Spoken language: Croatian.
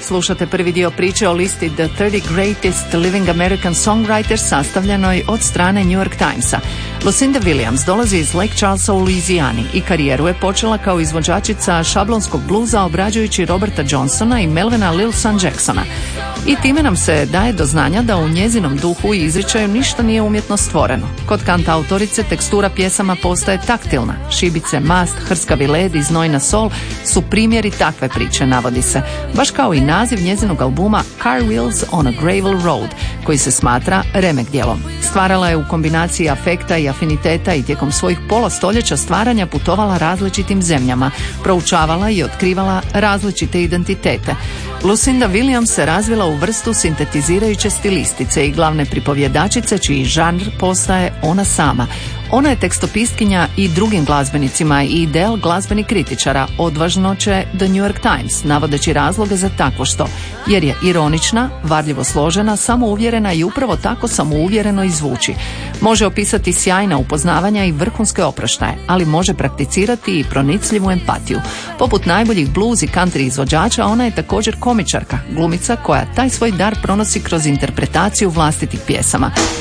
Slušate prvi dio priče o listi The 30 Greatest Living American Songwriters sastavljenoj od strane New York Timesa. Lucinda Williams dolazi iz Lake Charlesa u Louisijani i karijeru je počela kao izvođačica šablonskog bluza obrađujući Roberta Johnsona i Melvina Lilson Jacksona. I time nam se daje do znanja da u njezinom duhu i izričaju ništa nije umjetno stvoreno. Kod kantautorice tekstura pjesama postaje taktilna. Šibice, mast, hrskavi led i znojna sol su primjeri takve priče, navodi se. Baš kao i naziv njezinog albuma Car Wheels on a Gravel Road, koji se smatra remek djelom. Stvarala je u kombinaciji afekta i afiniteta i tijekom svojih pola stoljeća stvaranja putovala različitim zemljama, proučavala i otkrivala različite identitete. Lucinda Williams se razvila u vrstu sintetizirajuće stilistice i glavne pripovjedačice čiji žanr postaje ona sama. Ona je tekstopistkinja i drugim glazbenicima i ideal glazbenih kritičara, odvažno će The New York Times, navodeći razloge za takvo što, jer je ironična, varljivo složena, samouvjerena i upravo tako samouvjereno i zvuči. Može opisati sjajna upoznavanja i vrhunske oproštaje, ali može prakticirati i pronicljivu empatiju. Poput najboljih blues i country izvođača, ona je također komičarka, glumica koja taj svoj dar pronosi kroz interpretaciju vlastitih pjesama.